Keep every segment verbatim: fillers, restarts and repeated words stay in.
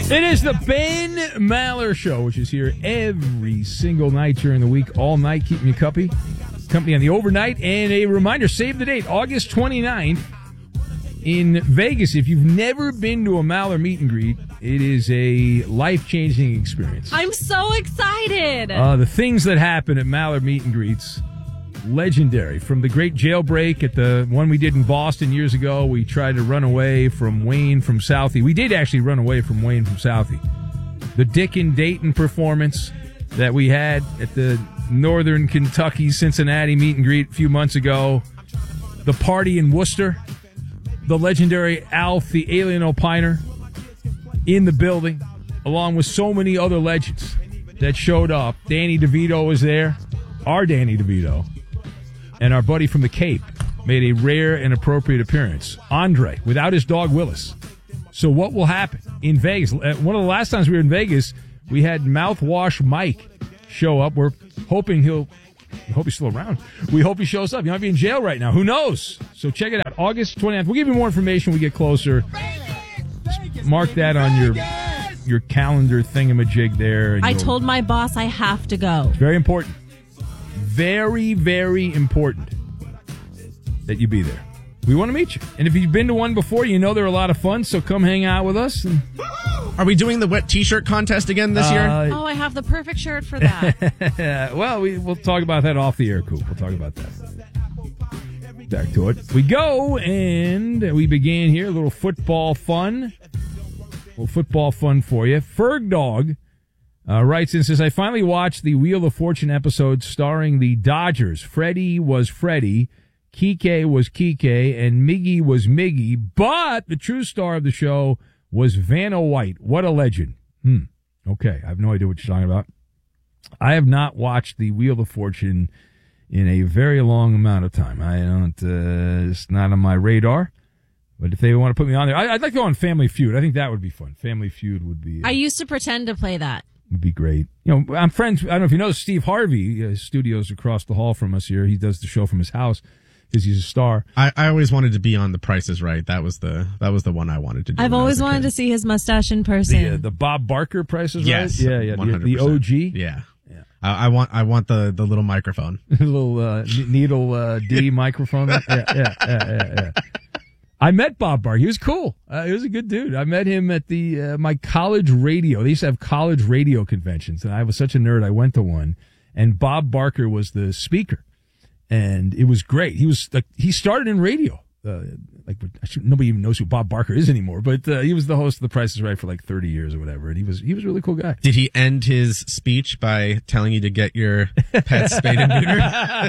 It is the Ben Maller Show, which is here every single night during the week, all night, keeping you company, company on the overnight. And a reminder, save the date, August twenty-ninth in Vegas. If you've never been to a Maller meet and greet, it is a life-changing experience. I'm so excited. Uh, the things that happen at Maller meet and greets, legendary. From the great jailbreak at the one we did in Boston years ago, we tried to run away from Wayne from Southie. We did actually run away from Wayne from Southie. The Dick and Dayton performance that we had at the Northern Kentucky Cincinnati meet and greet a few months ago. The party in Worcester. The legendary Alf, the alien opiner, in the building, along with so many other legends that showed up. Danny DeVito was there, our Danny DeVito, and our buddy from the Cape made a rare and appropriate appearance. Andre, without his dog Willis. So what will happen in Vegas? One of the last times we were in Vegas, we had Mouthwash Mike show up. We're hoping he'll... I hope he's still around. We hope he shows up. He might be in jail right now. Who knows? So check it out. August twenty-ninth. We'll give you more information when we get closer. Just mark that on your your calendar thingamajig there. And I told my boss I have to go. Very important. Very, very important that you be there. We want to meet you. And if you've been to one before, you know they're a lot of fun, so come hang out with us. And are we doing the wet T-shirt contest again this uh, year? Oh, I have the perfect shirt for that. Well, we, we'll talk about that off the air, Coop. We'll talk about that. Back to it. We go, and we begin here. A little football fun. A little football fun for you. Ferg Dog uh, writes and says, I finally watched the Wheel of Fortune episode starring the Dodgers. Freddie was Freddie. Kike was Kike, and Miggy was Miggy, but the true star of the show was Vanna White. What a legend. Hmm. Okay, I have no idea what you're talking about. I have not watched the Wheel of Fortune in a very long amount of time. I don't, uh, it's not on my radar, but if they want to put me on there, I, I'd like to go on Family Feud. I think that would be fun. Family Feud would be... Uh, I used to pretend to play that. Would be great. You know, I'm friends, I don't know if you know Steve Harvey, uh, studios across the hall from us here. He does the show from his house. Because he's a star. I, I always wanted to be on The Price is Right. That was the that was the one I wanted to do. I've always wanted to see his mustache in person. The, uh, the Bob Barker Price is yes, Right? Yeah, yeah. one hundred percent. The, the O G? Yeah. yeah. I, I want I want the, the little microphone. the little uh, needle uh, D microphone. Yeah, yeah, yeah, yeah, yeah. I met Bob Barker. He was cool. Uh, he was a good dude. I met him at the uh, my college radio. They used to have college radio conventions, and I was such a nerd. I went to one, and Bob Barker was the speaker. And it was great. He was like, he started in radio. Uh, like, should, nobody even knows who Bob Barker is anymore, but uh, he was the host of The Price is Right for like thirty years or whatever. And he was, he was a really cool guy. Did he end his speech by telling you to get your pets spayed and neutered?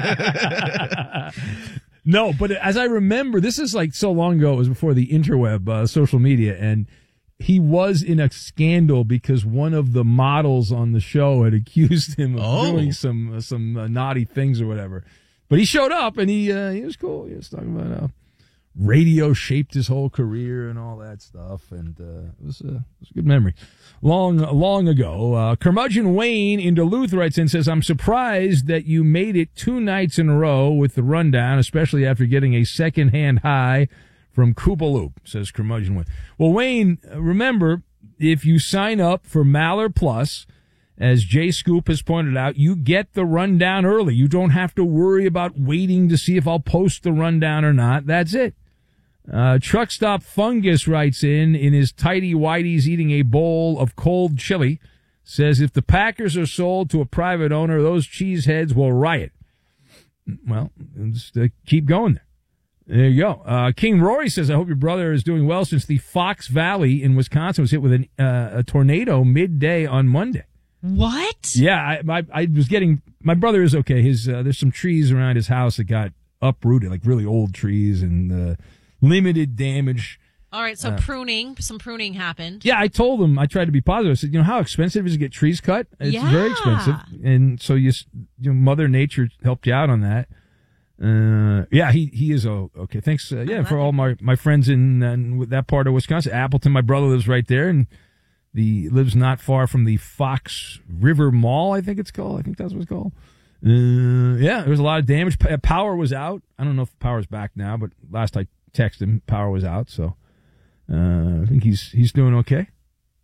No, but as I remember, this is like so long ago. It was before the interweb, uh, social media. And he was in a scandal because one of the models on the show had accused him of oh. doing some, uh, some uh, naughty things or whatever. But he showed up, and he uh, he was cool. He was talking about how radio shaped his whole career and all that stuff, and uh, it was, uh, it was a good memory. Long, long ago, uh, Curmudgeon Wayne in Duluth writes in and says, I'm surprised that you made it two nights in a row with the rundown, especially after getting a second-hand high from Koopaloop, says Curmudgeon Wayne. Well, Wayne, remember, if you sign up for Maller Plus, as Jay Scoop has pointed out, you get the rundown early. You don't have to worry about waiting to see if I'll post the rundown or not. That's it. Uh, Truck Stop Fungus writes in, in his tidy whities eating a bowl of cold chili, says if the Packers are sold to a private owner, those cheeseheads will riot. Well, just uh, keep going there. There you go. Uh, King Rory says, I hope your brother is doing well since the Fox Valley in Wisconsin was hit with an, uh, a tornado midday on Monday. What? Yeah, I, I, I was getting, my brother is okay. His, uh, there's some trees around his house that got uprooted, like really old trees, and, uh, limited damage. All right. So uh, pruning, some pruning happened. Yeah. I told him, I tried to be positive. I said, you know how expensive it is to get trees cut? It's yeah. very expensive. And so you, you know, Mother Nature helped you out on that. Uh, yeah, he, he is oh, okay. Thanks. Uh, yeah. For all my, my friends in, uh, that part of Wisconsin, Appleton, my brother lives right there, and The lives not far from the Fox River Mall, I think it's called. I think that's what it's called. Uh, yeah, there was a lot of damage. P- power was out. I don't know if power's back now, but last I texted him, power was out. So uh, I think he's he's doing okay.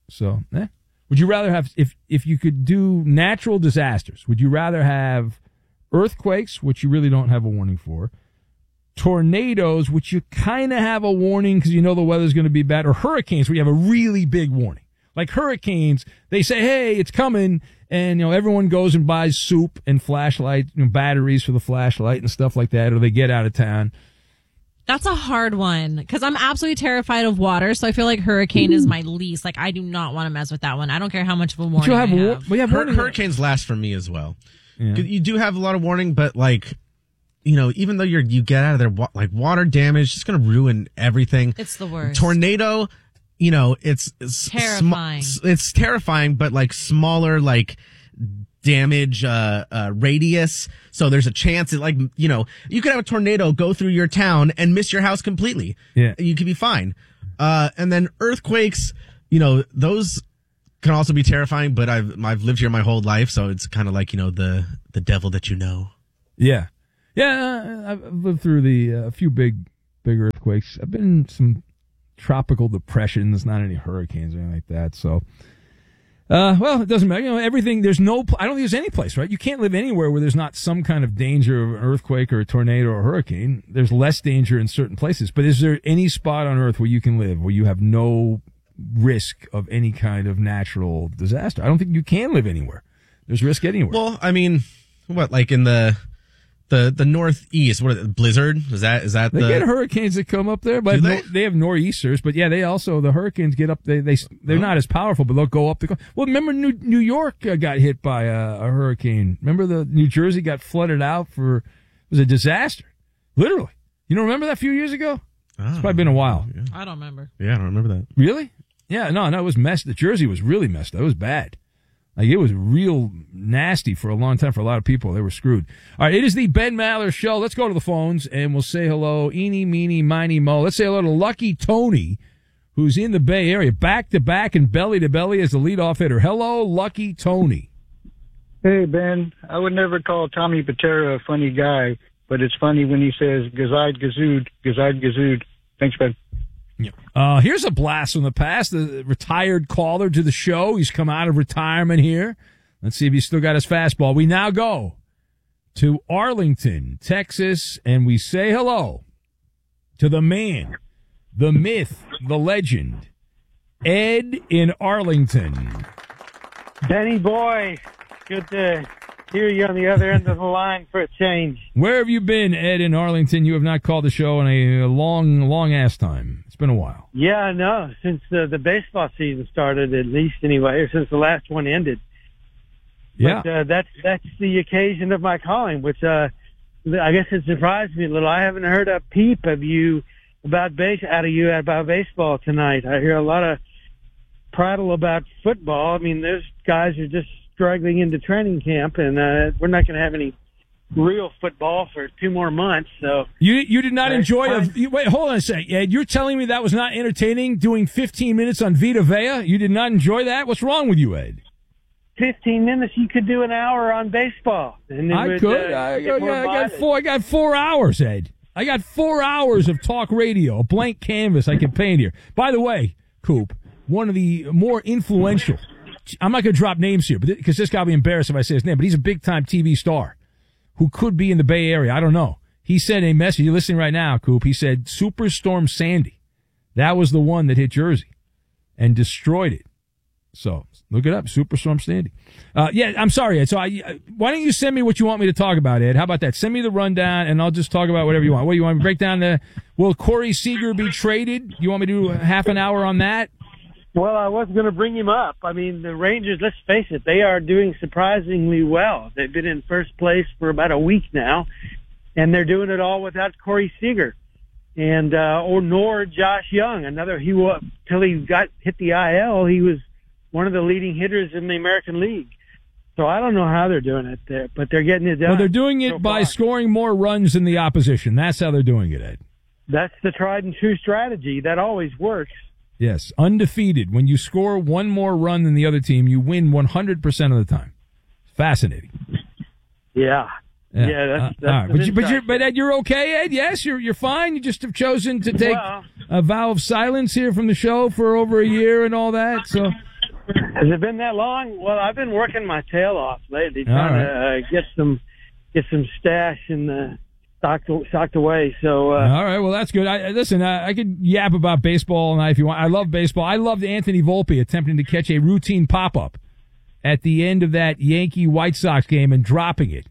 So, eh. Would you rather have, if if you could do natural disasters, would you rather have earthquakes, which you really don't have a warning for, tornadoes, which you kind of have a warning because you know the weather's going to be bad, or hurricanes, where you have a really big warning? Like hurricanes, they say, hey, it's coming, and you know everyone goes and buys soup and flashlight, you know, batteries for the flashlight and stuff like that, or they get out of town. That's a hard one because I'm absolutely terrified of water. So I feel like hurricane is my least. Like I do not want to mess with that one. I don't care how much of a warning you have, I war- have. we have Hur- warning. hurricanes last for me as well. Yeah. You do have a lot of warning, but like, you know, even though you're you get out of there, wa- like water damage, it's going to ruin everything. It's the worst. Tornado, you know, it's, it's Terrifying. Sm- it's terrifying, but like smaller, like damage uh, uh radius. So there's a chance that, like, you know, you could have a tornado go through your town and miss your house completely. Yeah, you could be fine. Uh, and then earthquakes, you know, those can also be terrifying. But I've I've lived here my whole life, so it's kind of like, you know, the the devil that you know. Yeah, yeah. I've lived through the a uh, few big big earthquakes. I've been in some tropical depressions, not any hurricanes or anything like that. So. Uh, well, it doesn't matter. You know, everything, there's no, I don't think there's any place, right? You can't live anywhere where there's not some kind of danger of an earthquake or a tornado or a hurricane. There's less danger in certain places. But is there any spot on earth where you can live, where you have no risk of any kind of natural disaster? I don't think you can live anywhere. There's risk anywhere. Well, I mean, what, like in the, the, the Northeast, what is it, blizzard? Is that, is that they the? get hurricanes that come up there, but Do they? no, they have nor'easters. But yeah, they also, the hurricanes get up, they, they, they're Oh. not as powerful, but they'll go up the, well, remember New, New York uh, got hit by a, a hurricane. Remember the New Jersey got flooded out for, it was a disaster. Literally. You don't remember that a few years ago? Oh, It's probably been a while. Yeah. I don't remember. yeah, I don't remember that. Really? Yeah, no, no, it was messed. The Jersey was really messed up. It was bad. Like, it was real nasty for a long time for a lot of people. They were screwed. All right, it is the Ben Maller Show. Let's go to the phones, and we'll say hello, eeny, meeny, miny, mo. Let's say hello to Lucky Tony, who's in the Bay Area, back-to-back and belly-to-belly as the leadoff hitter. Hello, Lucky Tony. Hey, Ben. I would never call Tommy Patera a funny guy, but it's funny when he says, gazide, gazood, gazide, gazood. Thanks, Ben. Uh, here's a blast from the past. The retired caller to the show. He's come out of retirement here. Let's see if he's still got his fastball. We now go to Arlington, Texas, and we say hello to the man, the myth, the legend, Ed in Arlington. Benny boy, good to hear you on the other end of the line for a change. Where have you been, Ed, in Arlington? You have not called the show in a long, long ass time. It's been a while. Yeah, no, since the, the baseball season started, at least anyway, or since the last one ended. Yeah. But uh, that's that's the occasion of my calling, which uh, I guess it surprised me a little. I haven't heard a peep of you about base out of you about baseball tonight. I hear a lot of prattle about football. I mean, those guys are just struggling into training camp, and uh, we're not going to have any real football for two more months. So You you did not Right. enjoy a you, wait hold on a second, Ed. You're telling me that was not entertaining? Doing fifteen minutes on Vita Vea, you did not enjoy that? What's wrong with you, Ed? fifteen minutes, you could do an hour on baseball. And it I would, could. Uh, I, I, get more I got mileage. four. I got four hours, Ed. I got four hours of talk radio, a blank canvas I can paint here. By the way, Coop, one of the more influential. I'm not going to drop names here, but because this guy will be embarrassed if I say his name. But he's a big time T V star who could be in the Bay Area. I don't know. He sent a message. You're listening right now, Coop. He said Superstorm Sandy. That was the one that hit Jersey and destroyed it. So look it up, Superstorm Sandy. Uh, yeah, I'm sorry, Ed. So I, why don't you send me what you want me to talk about, Ed? How about that? Send me the rundown, and I'll just talk about whatever you want. What do you want me to break down? The will Corey Seager be traded? You want me to do half an hour on that? Well, I was going to bring him up. I mean, the Rangers, let's face it, they are doing surprisingly well. They've been in first place for about a week now, and they're doing it all without Corey Seager and uh, or nor Josh Young. Another, he was till he got hit the I L, he was one of the leading hitters in the American League. So I don't know how they're doing it there, but they're getting it done. Well, they're doing it so by far. scoring more runs than the opposition. That's how they're doing it, Ed. That's the tried and true strategy. That always works. Yes, undefeated. When you score one more run than the other team, you win one hundred percent of the time. Fascinating. Yeah. Yeah, Yeah, that's, uh, that's all right. an But, you, but, you're, insight. but Ed, you're okay, Ed? Yes, you're you're fine. You just have chosen to take Well- a vow of silence here from the show for over a year and all that. So Has it been that long? Well, I've been working my tail off lately, trying right. to uh, get some get some stash in the stocked stocked away. So uh, all right, well that's good. I, listen, I, I could yap about baseball all night if you want. I love baseball. I loved Anthony Volpe attempting to catch a routine pop up at the end of that Yankee White Sox game and dropping it.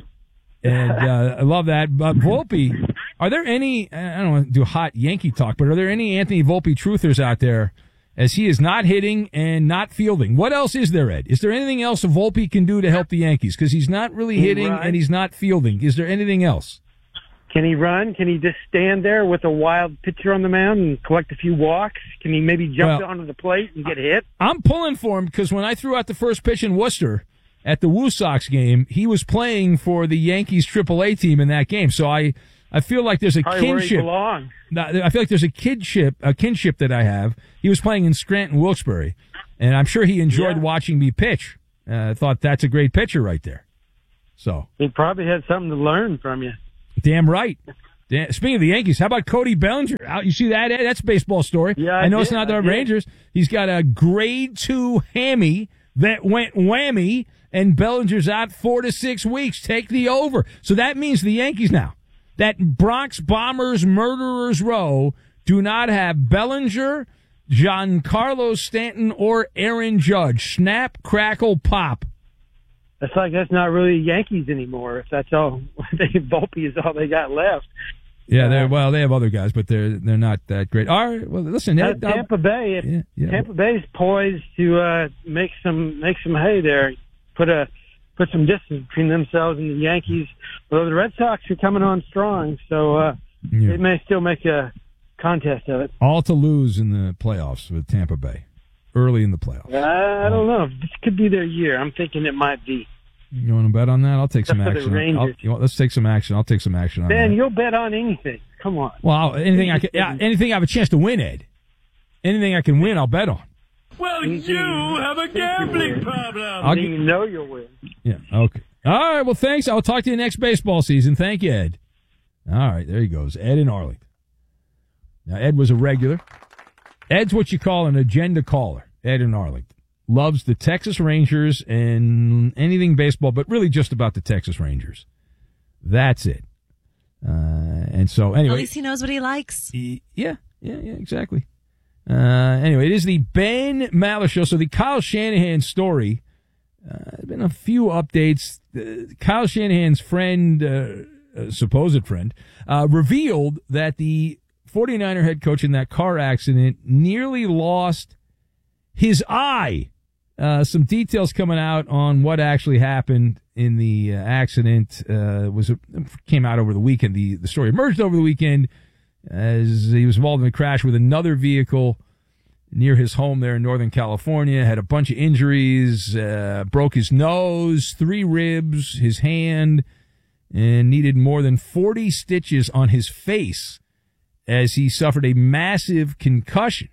And uh, I love that. But Volpe, are there any? I don't want to do hot Yankee talk, but are there any Anthony Volpe truthers out there? As he is not hitting and not fielding. What else is there, Ed? Is there anything else Volpe can do to help the Yankees? Because he's not really hitting and he's not fielding. Is there anything else? Can he run? Can he just stand there with a wild pitcher on the mound and collect a few walks? Can he maybe jump well, onto the plate and get hit? I'm pulling for him because when I threw out the first pitch in Worcester at the Woo Sox game, he was playing for the Yankees triple A team in that game. So I, I feel like there's a Probably kinship. Where he belongs. I feel like there's a kidship, a kinship that I have. He was playing in Scranton, Wilkes-Barre, and I'm sure he enjoyed yeah. watching me pitch. I uh, thought that's a great pitcher right there. So he probably had something to learn from you. Damn right. Damn, speaking of the Yankees, how about Cody Bellinger? Out, you see that? Ed? That's a baseball story. Yeah, I, I know did, it's not the I Rangers. Did. He's got a grade two hammy that went whammy, and Bellinger's out four to six weeks. Take the over. So that means the Yankees now. That Bronx Bombers Murderers Row do not have Bellinger, Giancarlo Stanton, or Aaron Judge. Snap, crackle, pop. It's like that's not really Yankees anymore. If that's all, they Volpe is all they got left. Yeah, they're well. They have other guys, but they're they're not that great. All right, well, listen, uh, Ed, Tampa Bay. If yeah, yeah. Tampa Bay's poised to uh, make some make some hay there. Put a put some distance between themselves and the Yankees. Although the Red Sox are coming on strong, so uh, yeah. it may still make a contest of it. All to lose in the playoffs with Tampa Bay, early in the playoffs. I don't know. This could be their year. I'm thinking it might be. You want to bet on that? I'll take some Except for action. the I'll, Rangers. you know, let's take some action. I'll take some action on Ben, that. you'll bet on anything. Come on. Well, I'll- anything I can, yeah, anything I have a chance to win, Ed. Anything I can win, I'll bet on. Well, you have a gambling problem. I'll You gi- know you'll win. Yeah. Okay. All right. Well, thanks. I'll talk to you next baseball season. Thank you, Ed. All right. There he goes. Ed in Arlington. Now, Ed was a regular. Ed's what you call an agenda caller. Ed in Arlington. Loves the Texas Rangers and anything baseball, but really just about the Texas Rangers. That's it. Uh, and so, anyway. At least he knows what he likes. He- yeah. Yeah. Yeah. Exactly. Uh, anyway, it is the Ben Maller Show. So the Kyle Shanahan story, uh, there's been a few updates. Uh, Kyle Shanahan's friend, uh, uh, supposed friend, uh, revealed that the 49er head coach in that car accident nearly lost his eye. Uh, some details coming out on what actually happened in the uh, accident, uh, was, came out over the weekend. The, the story emerged over the weekend as he was involved in a crash with another vehicle near his home there in Northern California, had a bunch of injuries, uh, broke his nose, three ribs, his hand, and needed more than forty stitches on his face as he suffered a massive concussion.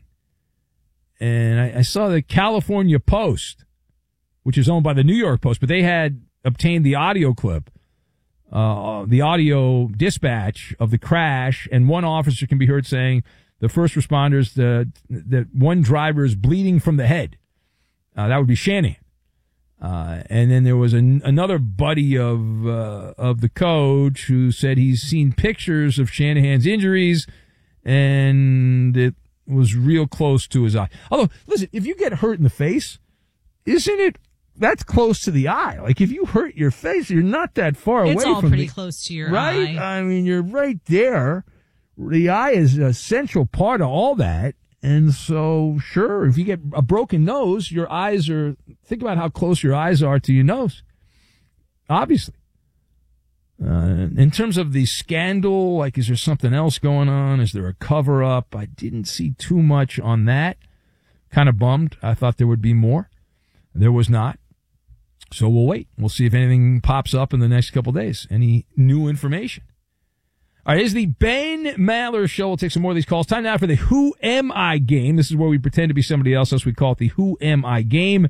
And I, I saw the California Post, which is owned by the New York Post, but they had obtained the audio clip, uh, the audio dispatch of the crash, and one officer can be heard saying the first responders, the, that one driver is bleeding from the head. Uh, that would be Shanahan. Uh, and then there was an, another buddy of, uh, of the coach who said he's seen pictures of Shanahan's injuries and it was real close to his eye. Although, listen, if you get hurt in the face, isn't it, that's close to the eye. Like if you hurt your face, you're not that far away It's from all pretty the, close to your right? eye. I mean, you're right there. The eye is a central part of all that. And so, sure, if you get a broken nose, your eyes are, think about how close your eyes are to your nose. Obviously. Uh, in terms of the scandal, like, is there something else going on? Is there a cover up? I didn't see too much on that. Kind of bummed. I thought there would be more. There was not. So we'll wait. We'll see if anything pops up in the next couple days. Any new information. All right, here's the Ben Maller Show. We'll take some more of these calls. Time now for the Who Am I game. This is where we pretend to be somebody else. Thus we call it the Who Am I game.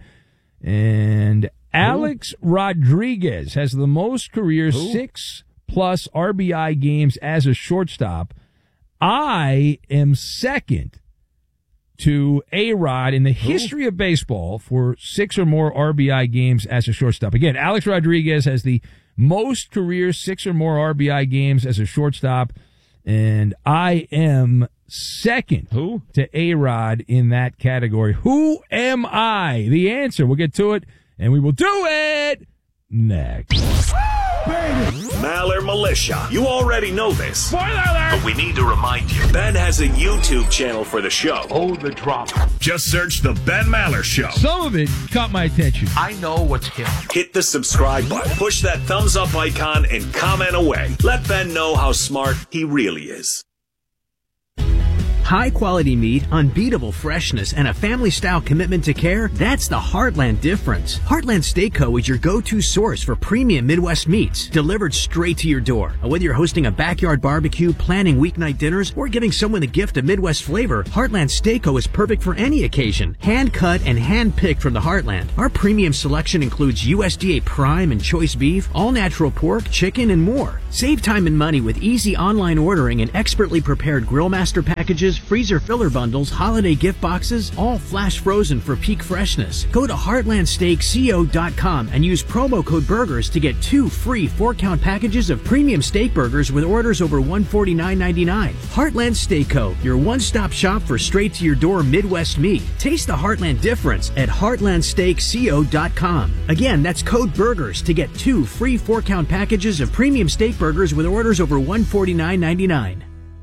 And Alex Ooh. Rodriguez has the most career Ooh. six plus R B I games as a shortstop. I am second to A-Rod in the history of baseball for six or more R B I games as a shortstop. Again, Alex Rodriguez has the most career six or more R B I games as a shortstop, and I am second Who? to A-Rod in that category. Who am I? The answer. We'll get to it, and we will do it next. Maller Militia. You already know this. Spoiler alert! But we need to remind you. Ben has a YouTube channel for the show. Oh, the drop. Just search The Ben Maller Show. Some of it caught my attention. I know what's killing. Hit the subscribe button, push that thumbs up icon, and comment away. Let Ben know how smart he really is. High quality meat, unbeatable freshness, and a family style commitment to care, that's the Heartland difference. Heartland Steak Co. is your go-to source for premium Midwest meats, delivered straight to your door. Whether you're hosting a backyard barbecue, planning weeknight dinners, or giving someone the gift of Midwest flavor, Heartland Steak Co. is perfect for any occasion. Hand cut and hand picked from the Heartland. Our premium selection includes U S D A prime and choice beef, all natural pork, chicken, and more. Save time and money with easy online ordering and expertly prepared Grillmaster packages, freezer filler bundles, holiday gift boxes, all flash frozen for peak freshness. Go to heartland steak co dot com and use promo code BURGERS to get two free four-count packages of premium steak burgers with orders over one hundred forty-nine ninety-nine. Heartland Steak Co., your one-stop shop for straight-to-your-door Midwest meat. Taste the Heartland difference at heartland steak co dot com. Again, that's code BURGERS to get two free four-count packages of premium steak burgers with orders over one hundred forty-nine ninety-nine.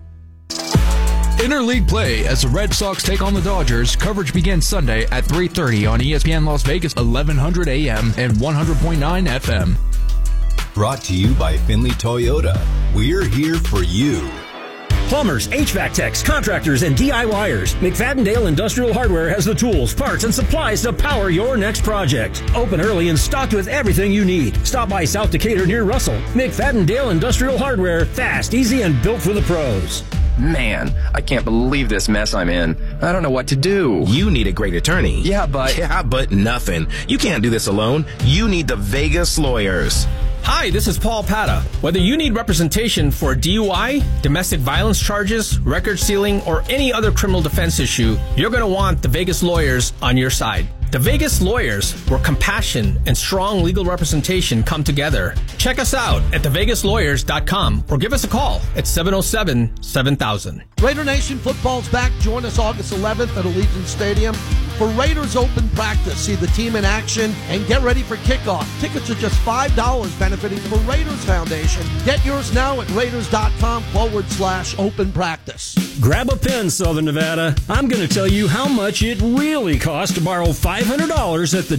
Interleague play as the Red Sox take on the Dodgers. Coverage begins Sunday at three thirty on E S P N Las Vegas, eleven hundred A M and one hundred point nine F M. Brought to you by Finley Toyota. We're here for you. Plumbers, H V A C techs, contractors, and DIYers. McFadden-Dale Industrial Hardware has the tools, parts, and supplies to power your next project. Open early and stocked with everything you need. Stop by South Decatur near Russell. McFadden-Dale Industrial Hardware. Fast, easy, and built for the pros. Man, I can't believe this mess I'm in. I don't know what to do. You need a great attorney. Yeah, but... Yeah, but nothing. You can't do this alone. You need the Vegas Lawyers. Hi, this is Paul Pata. Whether you need representation for D U I, domestic violence charges, record sealing, or any other criminal defense issue, you're going to want the Vegas Lawyers on your side. The Vegas Lawyers, where compassion and strong legal representation come together. Check us out at the vegas lawyers dot com or give us a call at seven oh seven, seven thousand. Raider Nation football's back. Join us August eleventh at Allegiant Stadium for Raiders Open Practice. See the team in action and get ready for kickoff. Tickets are just five dollars, benefiting the Raiders Foundation. Get yours now at raiders.com forward slash open practice. Grab a pen, Southern Nevada. I'm going to tell you how much it really costs to borrow five hundred dollars at the